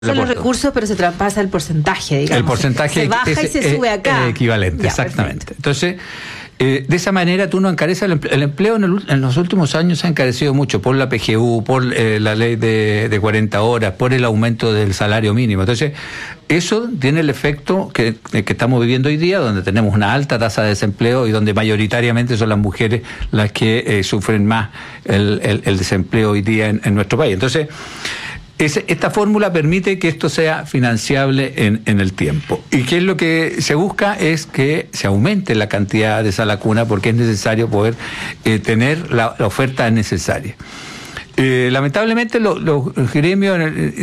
Son los recursos, pero se traspasa el porcentaje, digamos. El porcentaje se baja y se sube acá. Equivalente, ya, exactamente. Perfecto. Entonces, de esa manera tú no encareces el empleo. En los últimos años se ha encarecido mucho por la PGU, por la ley de 40 horas, por el aumento del salario mínimo. Entonces, eso tiene el efecto que estamos viviendo hoy día, donde tenemos una alta tasa de desempleo y donde mayoritariamente son las mujeres las que sufren más el desempleo hoy día en nuestro país. Entonces, esta fórmula permite que esto sea financiable en el tiempo. ¿Y qué es lo que se busca? Es que se aumente la cantidad de sala cuna, porque es necesario poder tener la oferta necesaria. Lamentablemente los gremios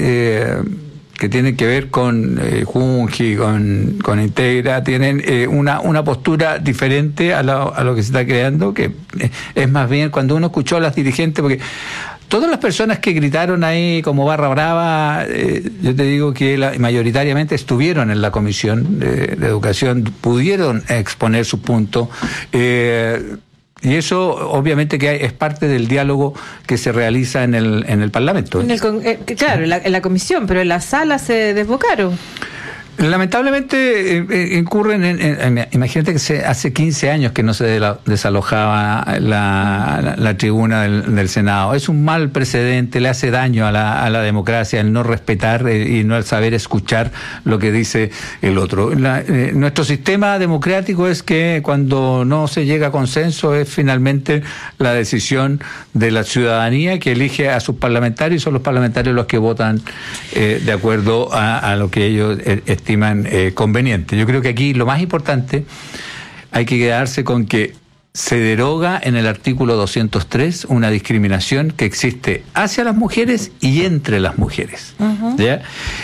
que tienen que ver con Junji, con Integra, tienen una postura diferente a lo que se está creando, que es más bien cuando uno escuchó a las dirigentes, porque todas las personas que gritaron ahí como barra brava, yo te digo que mayoritariamente estuvieron en la Comisión de Educación, pudieron exponer su punto, y eso obviamente que es parte del diálogo que se realiza en el Parlamento. Claro, en la comisión, pero en la sala se desbocaron. Lamentablemente incurren imagínate que hace 15 años que no se desalojaba la tribuna del Senado. Es un mal precedente, le hace daño a la democracia el no respetar y no el saber escuchar lo que dice el otro. Nuestro sistema democrático es que cuando no se llega a consenso es finalmente la decisión de la ciudadanía que elige a sus parlamentarios, y son los parlamentarios los que votan de acuerdo a lo que ellos estiman conveniente. Yo creo que aquí lo más importante, hay que quedarse con que se deroga en el artículo 203 una discriminación que existe hacia las mujeres y entre las mujeres. Uh-huh. ¿Ya?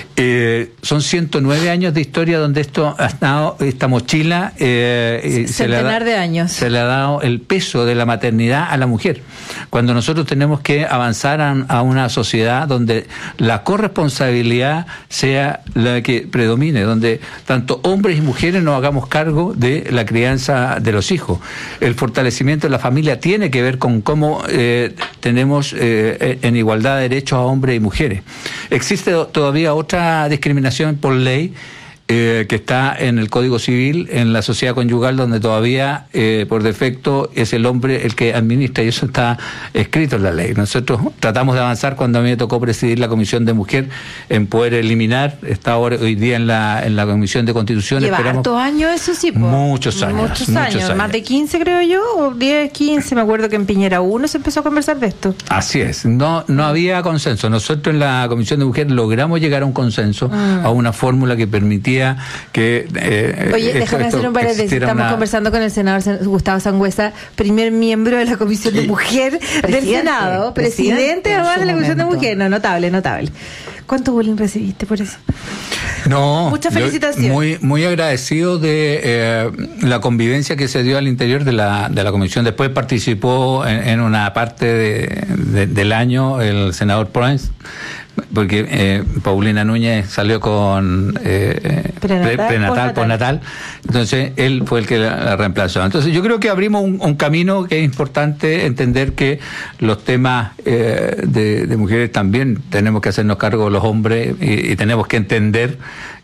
Son 109 años de historia donde esto ha estado, esta mochila centenar de años. Se le ha dado el peso de la maternidad a la mujer, cuando nosotros tenemos que avanzar a una sociedad donde la corresponsabilidad sea la que predomine, donde tanto hombres y mujeres nos hagamos cargo de la crianza de los hijos. El fortalecimiento de la familia tiene que ver con cómo tenemos en igualdad de derechos a hombres y mujeres. Existe todavía otra discriminación por ley que está en el Código Civil, en la sociedad conyugal, donde todavía por defecto es el hombre el que administra, y eso está escrito en la ley. Nosotros tratamos de avanzar cuando a mí me tocó presidir la Comisión de Mujer en poder eliminar, está ahora, hoy día en la Comisión de Constitución. ¿Lleva hartos años eso? Sí, muchos años, más de 15 creo yo, o 10, 15, me acuerdo que en Piñera 1 se empezó a conversar de esto. Así es, no había consenso. Nosotros en la Comisión de Mujer logramos llegar a un consenso, a una fórmula que permitía que... Oye, déjame hacer un paréntesis. Estamos conversando con el senador Gustavo Sangüesa, primer miembro de la Comisión de Mujer del Senado, presidente además de la Comisión de Mujer. No, notable. ¿Cuánto bullying recibiste por eso? No, muchas felicitaciones. Muy agradecido de la convivencia que se dio al interior de la comisión. Después participó en una parte del año el senador Proens, porque Paulina Núñez salió con prenatal, postnatal, entonces él fue el que la reemplazó. Entonces yo creo que abrimos un camino que es importante entender que los temas de mujeres también tenemos que hacernos cargo los hombres, y tenemos que entender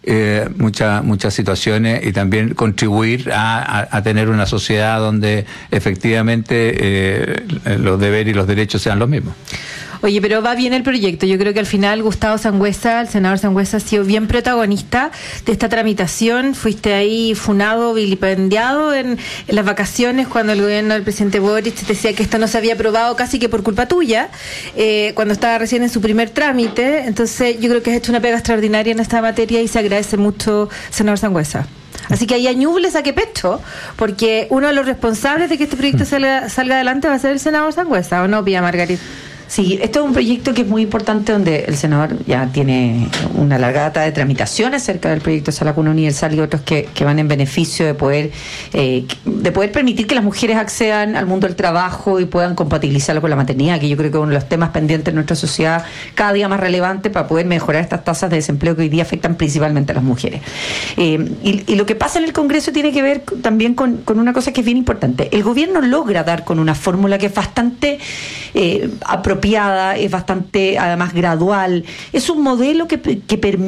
muchas situaciones y también contribuir a tener una sociedad donde efectivamente los deberes y los derechos sean los mismos. Oye, pero va bien el proyecto. Yo creo que al final Gustavo Sangüesa, el senador Sangüesa, ha sido bien protagonista de esta tramitación. Fuiste ahí funado, vilipendiado en las vacaciones cuando el gobierno del presidente Boric te decía que esto no se había aprobado casi que por culpa tuya, cuando estaba recién en su primer trámite. Entonces yo creo que has hecho una pega extraordinaria en esta materia y se agradece mucho, senador Sangüesa. Así que ahí a Ñuble saque pecho, porque uno de los responsables de que este proyecto salga adelante va a ser el senador Sangüesa, ¿o no, Pía Margarita? Sí, esto es un proyecto que es muy importante, donde el senador ya tiene una larga data de tramitación acerca del proyecto de Sala Cuna Universal y otros que van en beneficio de poder permitir que las mujeres accedan al mundo del trabajo y puedan compatibilizarlo con la maternidad, que yo creo que es uno de los temas pendientes en nuestra sociedad cada día más relevante para poder mejorar estas tasas de desempleo que hoy día afectan principalmente a las mujeres. Y lo que pasa en el Congreso tiene que ver también con una cosa que es bien importante. El gobierno logra dar con una fórmula que es bastante apropiada apropiada, es bastante, además, gradual. Es un modelo que permite